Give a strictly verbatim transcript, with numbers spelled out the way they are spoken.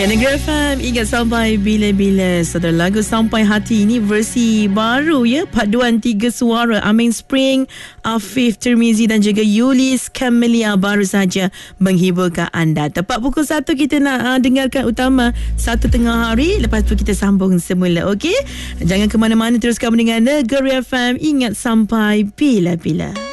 Ya, Negeri F M, ingat sampai bila-bila. Saudara, lagu Sampai Hati ini versi baru ya, paduan tiga suara Amin Spring, Afif Tirmizi dan juga Yulis Camelia baru saja menghiburkan anda. Tepat pukul satu kita nak uh, dengarkan utama satu tengah hari. Lepas tu kita sambung semula, okey? Jangan ke mana-mana, teruskan mendengar Negeri F M, ingat sampai bila-bila.